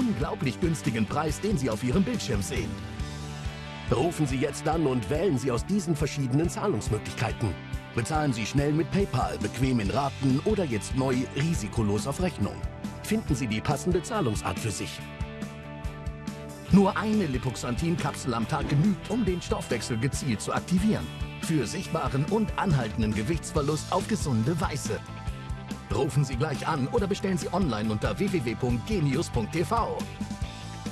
unglaublich günstigen Preis, den Sie auf Ihrem Bildschirm sehen. Rufen Sie jetzt an und wählen Sie aus diesen verschiedenen Zahlungsmöglichkeiten. Bezahlen Sie schnell mit PayPal, bequem in Raten oder jetzt neu risikolos auf Rechnung. Finden Sie die passende Zahlungsart für sich. Nur eine Lipoxanthin-Kapsel am Tag genügt, um den Stoffwechsel gezielt zu aktivieren. Für sichtbaren und anhaltenden Gewichtsverlust auf gesunde Weise. Rufen Sie gleich an oder bestellen Sie online unter www.genius.tv.